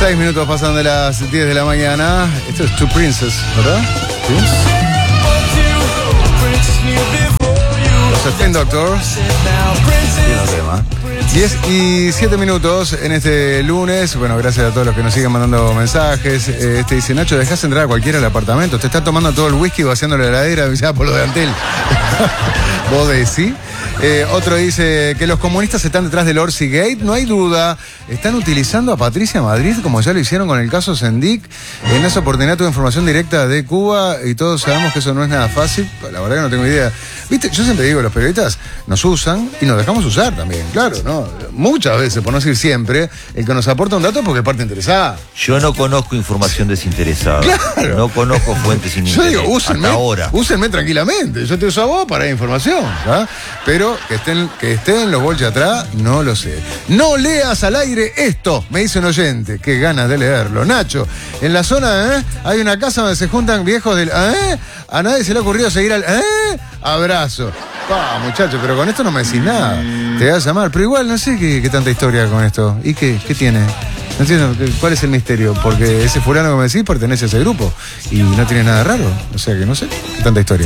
6 minutos pasan de las 10 de la mañana. Esto es Two Princes, ¿verdad? ¿Sí? Los Spin Doctors. Lindo tema. 10 y 7 minutos en este lunes. Bueno, gracias a todos los que nos siguen mandando mensajes. Dice, Nacho, dejás entrar a cualquiera al apartamento. Te está tomando todo el whisky, vaciando la heladera, por lo de Antel. ¿Vos decís? Otro dice que los comunistas están detrás del Orsi Gate. No hay duda. Están utilizando a Patricia Madrid, como ya lo hicieron con el caso Sendik. En esa oportunidad tuve información directa de Cuba y todos sabemos que eso no es nada fácil. La verdad que no tengo idea. Viste, yo siempre digo, los periodistas nos usan y nos dejamos usar también, claro, ¿no? Muchas veces, por no decir siempre, el que nos aporta un dato es porque es parte interesada. Yo no conozco información desinteresada. Claro. No conozco fuentes sin interés. Yo digo, úsenme, hasta ahora. Úsenme tranquilamente. Yo te uso a vos para información, ¿sabes? Pero que estén los bolches atrás, no lo sé. No leas al aire esto, me dice un oyente. Qué ganas de leerlo. Nacho, en la zona, hay una casa donde se juntan viejos del... A nadie se le ha ocurrido seguir al... Abrazo. Muchacho, pero con esto no me decís nada. Te vas a llamar, pero igual no sé qué tanta historia con esto. ¿Y qué tiene? No entiendo, ¿cuál es el misterio? Porque ese fulano que me decís pertenece a ese grupo y no tiene nada raro. O sea que no sé qué tanta historia.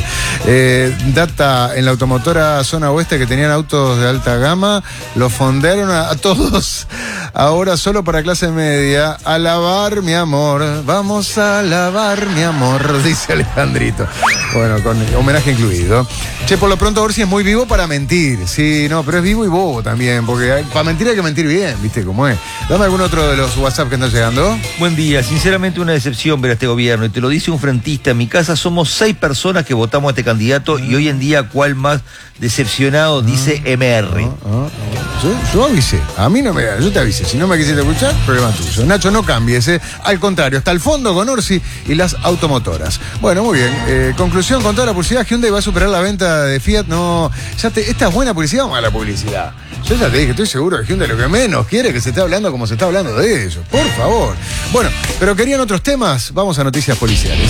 Data en la automotora zona oeste que tenían autos de alta gama, los fondearon a todos. Ahora solo para clase media. A lavar, mi amor. Vamos a lavar, mi amor, dice Alejandrito. Bueno, con homenaje incluido. Che, por lo pronto Orsi es muy vivo para mentir. Sí, no, pero es vivo y bobo también. Porque para mentir hay que mentir bien, ¿viste cómo es? Dame algún otro de los WhatsApp que están llegando. Buen día, sinceramente una decepción ver a este gobierno. Y te lo dice un frentista. En mi casa somos 6 personas que votamos a este candidato. Y hoy en día, ¿cuál más decepcionado? Dice MR. Yo avisé. A mí no me da. Yo te avisé. Si no me quisiste escuchar, problema tuyo. Nacho, no cambies, Al contrario, hasta el fondo con Orsi y las automotoras. Bueno, muy bien. Conclusión, con toda la publicidad, Hyundai va a superar la venta de Fiat. No, ¿esta es buena publicidad o mala publicidad? Yo ya te dije, estoy seguro que Hyundai lo que menos quiere es que se esté hablando como se está hablando de ellos. Por favor. Bueno, pero querían otros temas. Vamos a noticias policiales.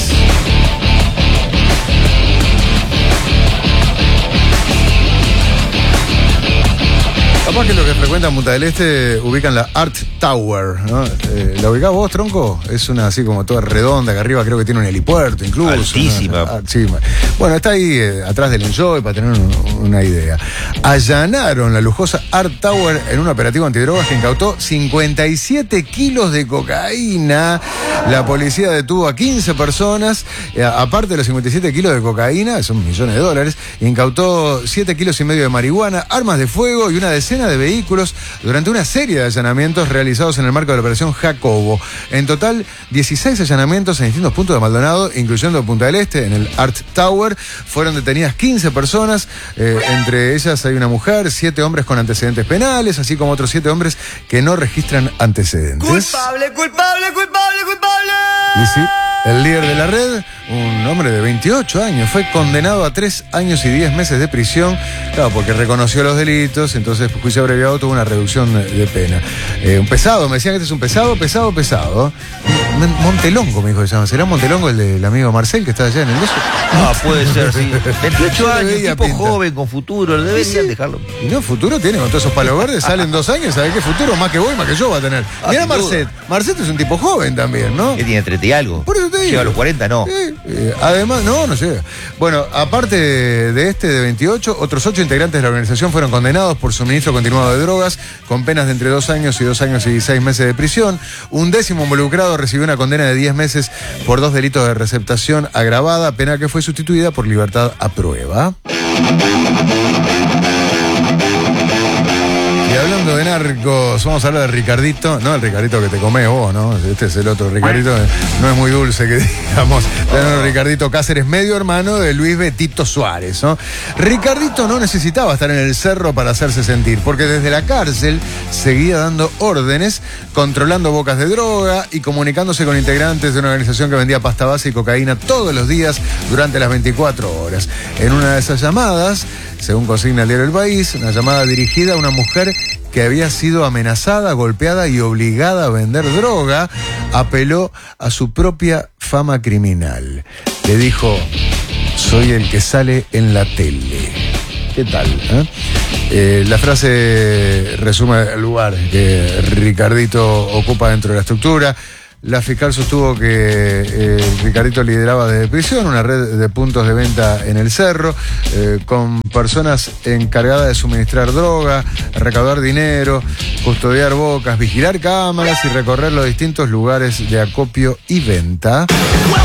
Capaz que los que frecuentan Punta del Este ubican la Art Tower, ¿no? ¿La ubicás vos, tronco? Es una así como toda redonda, que arriba creo que tiene un helipuerto incluso. Altísima. Sí, bueno, está ahí atrás del Enjoy para tener una idea. Allanaron la lujosa Art Tower en un operativo antidrogas que incautó 57 kilos de cocaína. La policía detuvo a 15 personas, aparte de los 57 kilos de cocaína, son millones de dólares, incautó 7,5 kilos de marihuana, armas de fuego y una decena de vehículos durante una serie de allanamientos realizados en el marco de la operación Jacobo. En total, 16 allanamientos en distintos puntos de Maldonado, incluyendo Punta del Este, en el Art Tower. Fueron detenidas 15 personas, entre ellas hay una mujer, 7 hombres con antecedentes penales, así como otros 7 hombres que no registran antecedentes. ¡Culpable, culpable, culpable, culpable! Y sí, el líder de la red, un hombre de 28 años, fue condenado a 3 años y 10 meses de prisión, claro, porque reconoció los delitos, entonces juicio abreviado tuvo una reducción de pena. Un pesado, me decían que este es un pesado. Montelongo, me dijo que se llama. ¿Será Montelongo el del amigo Marcel que está allá en el Gozo? Puede ser, sí. 28 años, tipo pinta. joven, con futuro, deberían dejarlo. Y no, futuro tiene, con todos esos palos verdes, salen 2 años, ¿sabes qué futuro? Más que vos y más que yo va a tener. Mirá Marcet. Marcet es un tipo joven también, ¿no? ¿Qué tiene, 30 y algo? Por eso te digo. ¿Llega a los 40? No. Además, no llega. Bueno, aparte de este de 28, otros 8 integrantes de la organización fueron condenados por suministro continuado de drogas, con penas de entre 2 años y 2 años y 6 meses de prisión. Un 10º involucrado recibió una condena de 10 meses por 2 delitos de receptación agravada, pena que fue sustituida por libertad a prueba. Y hablando de narcos, vamos a hablar de Ricardito, no el Ricardito que te comés vos, ¿no? Este es el otro Ricardito, no es muy dulce que digamos. Tenemos Ricardito Cáceres, medio hermano de Luis Betito Suárez, ¿no? Ricardito no necesitaba estar en el cerro para hacerse sentir, porque desde la cárcel seguía dando órdenes, controlando bocas de droga y comunicándose con integrantes de una organización que vendía pasta base y cocaína todos los días durante las 24 horas. En una de esas llamadas, según consigna el diario El País, una llamada dirigida a una mujer que había sido amenazada, golpeada y obligada a vender droga, apeló a su propia fama criminal. Le dijo: soy el que sale en la tele. ¿Qué tal? La frase resume el lugar que Ricardito ocupa dentro de la estructura. La fiscal sostuvo que Ricardito lideraba desde prisión una red de puntos de venta en el cerro, con personas encargadas de suministrar droga, recaudar dinero, custodiar bocas, vigilar cámaras y recorrer los distintos lugares de acopio y venta.